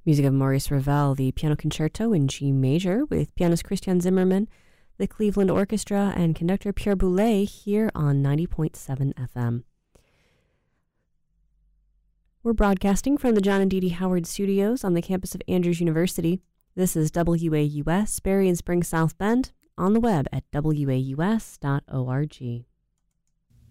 Music of Maurice Ravel, the Piano Concerto in G major with pianist Christian Zimmermann, the Cleveland Orchestra, and conductor Pierre Boulez here on 90.7 FM. We're broadcasting from the John and Dee Dee Howard Studios on the campus of Andrews University. This is WAUS, Berry and Spring South Bend, on the web at waus.org.